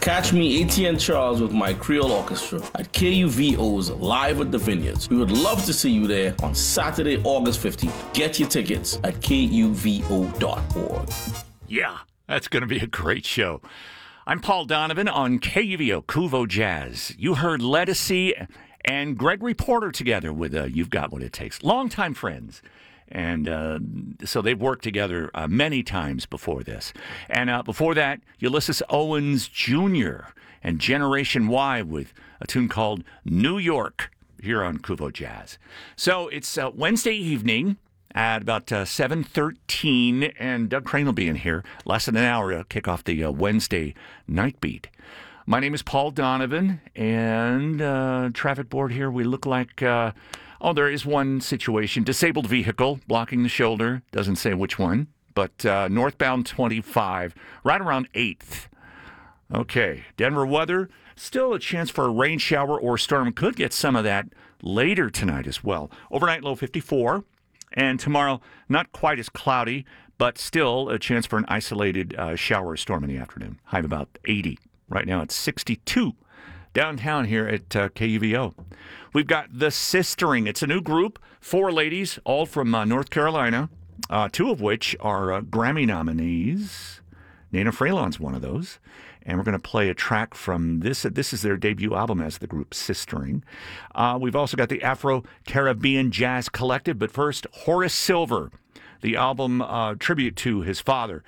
Catch me, ATN Charles, with my Creole Orchestra at KUVO's Live at the Vineyards. We would love to see you there on Saturday, August 15th. Get your tickets at kuvo.org. Yeah, that's going to be a great show. I'm Paul Donovan on KUVO, Kuvo Jazz. You heard Lettucey and Gregory Porter together with You've Got What It Takes. Longtime friends. And so they've worked together many times before this. And before that, Ulysses Owens Jr. and Generation Y with a tune called New York here on Kuvo Jazz. So it's Wednesday evening at about 7:13, and Doug Crane will be in here less than an hour to kick off the Wednesday night beat. My name is Paul Donovan, and traffic board here, we look like, there is one situation. Disabled vehicle blocking the shoulder. Doesn't say which one, but northbound 25, right around 8th. Okay, Denver weather, still a chance for a rain shower or storm. Could get some of that later tonight as well. Overnight low 54. And tomorrow, not quite as cloudy, but still a chance for an isolated shower or storm in the afternoon. High of about 80. Right now it's 62 downtown here at KUVO. We've got The Sistering. It's a new group, 4 ladies, all from North Carolina, 2 of which are Grammy nominees. Nana Freelon's one of those. And we're going to play a track from this. This is their debut album as the group Sistering. We've also got the Afro-Caribbean Jazz Collective. But first, Horace Silver, the album tribute to his father,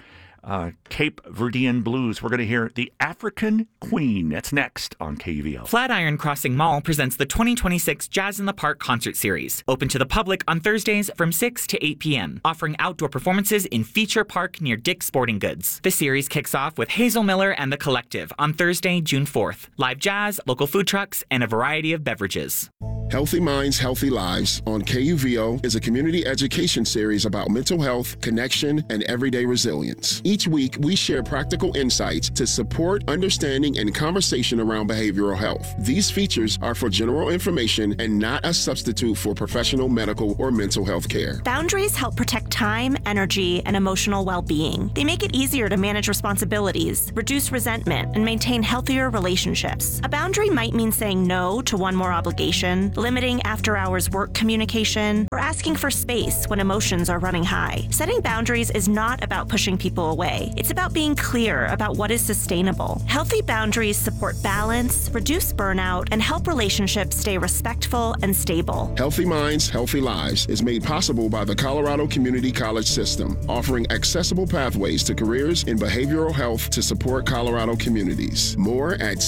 Cape Verdean Blues. We're going to hear The African Queen. That's next on KUVO. Flatiron Crossing Mall presents the 2026 Jazz in the Park concert series. Open to the public on Thursdays from 6 to 8 p.m., offering outdoor performances in Feature Park near Dick's Sporting Goods. The series kicks off with Hazel Miller and the Collective on Thursday, June 4th. Live jazz, local food trucks, and a variety of beverages. Healthy Minds, Healthy Lives on KUVO is a community education series about mental health, connection, and everyday resilience. Each week, we share practical insights to support understanding and conversation around behavioral health. These features are for general information and not a substitute for professional medical or mental health care. Boundaries help protect time, energy, and emotional well-being. They make it easier to manage responsibilities, reduce resentment, and maintain healthier relationships. A boundary might mean saying no to one more obligation, limiting after-hours work communication, or asking for space when emotions are running high. Setting boundaries is not about pushing people away. It's about being clear about what is sustainable. Healthy boundaries support balance, reduce burnout, and help relationships stay respectful and stable. Healthy Minds, Healthy Lives is made possible by the Colorado Community College System, offering accessible pathways to careers in behavioral health to support Colorado communities. More at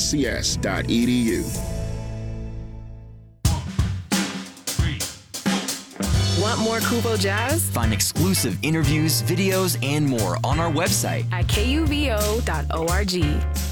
cccs.edu. Want more Kuvo Jazz? Find exclusive interviews, videos, and more on our website At kuvo.org.